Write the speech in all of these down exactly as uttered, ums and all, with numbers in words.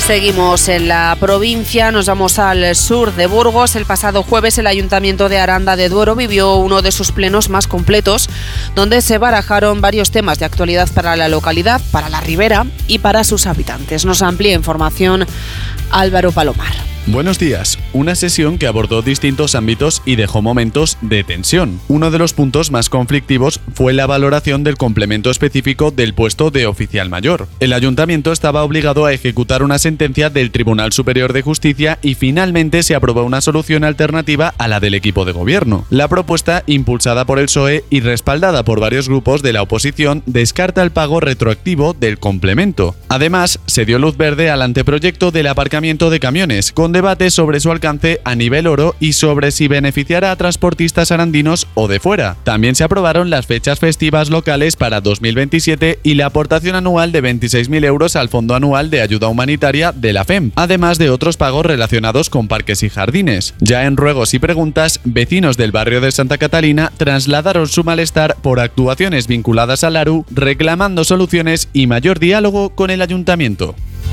Seguimos en la provincia, nos vamos al sur de Burgos. El pasado jueves el Ayuntamiento de Aranda de Duero vivió uno de sus plenos más completos, donde se barajaron varios temas de actualidad para la localidad, para la Ribera y para sus habitantes. Nos amplía información Álvaro Palomar. Buenos días. Una sesión que abordó distintos ámbitos y dejó momentos de tensión. Uno de los puntos más conflictivos fue la valoración del complemento específico del puesto de oficial mayor. El ayuntamiento estaba obligado a ejecutar una sentencia del Tribunal Superior de Justicia y finalmente se aprobó una solución alternativa a la del equipo de gobierno. La propuesta, impulsada por el P S O E y respaldada por varios grupos de la oposición, descarta el pago retroactivo del complemento. Además, se dio luz verde al anteproyecto del aparcamiento de camiones, con debate sobre su alcance a nivel oro y sobre si beneficiará a transportistas arandinos o de fuera. También se aprobaron las fechas festivas locales para dos mil veintisiete y la aportación anual de veintiséis mil euros al Fondo Anual de Ayuda Humanitaria de la F E M, además de otros pagos relacionados con parques y jardines. Ya en ruegos y preguntas, vecinos del barrio de Santa Catalina trasladaron su malestar por actuaciones vinculadas al A R U, reclamando soluciones y mayor diálogo con el ayuntamiento.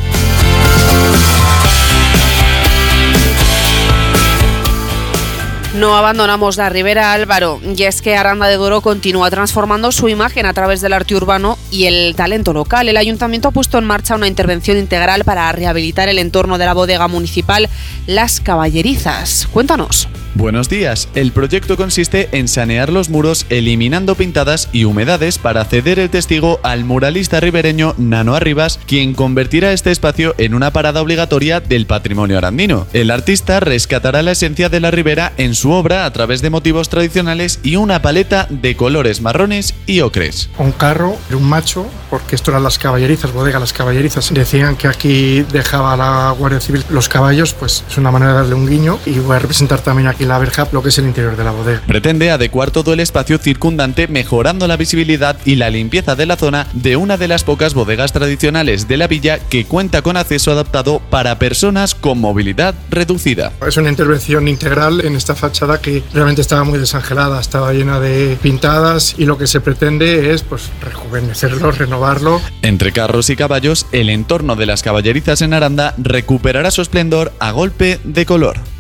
No abandonamos la Ribera, Álvaro, y es que Aranda de Duero continúa transformando su imagen a través del arte urbano y el talento local. El ayuntamiento ha puesto en marcha una intervención integral para rehabilitar el entorno de la bodega municipal Las Caballerizas. Cuéntanos. Buenos días. El proyecto consiste en sanear los muros eliminando pintadas y humedades para ceder el testigo al muralista ribereño Nano Arribas, quien convertirá este espacio en una parada obligatoria del patrimonio arandino. El artista rescatará la esencia de la Ribera en su obra a través de motivos tradicionales y una paleta de colores marrones y ocres. Un carro, un macho, porque esto eran Las Caballerizas, bodega Las Caballerizas. Decían que aquí dejaba la Guardia Civil los caballos, pues es una manera de darle un guiño, y voy a representar también aquí la verja, lo que es el interior de la bodega. Pretende adecuar todo el espacio circundante, mejorando la visibilidad y la limpieza de la zona de una de las pocas bodegas tradicionales de la villa que cuenta con acceso adaptado para personas con movilidad reducida. Es una intervención integral en esta fachada que realmente estaba muy desangelada, estaba llena de pintadas, y lo que se pretende es pues rejuvenecerlo, renovarlo. Entre carros y caballos, el entorno de Las Caballerizas en Aranda recuperará su esplendor a golpe de color.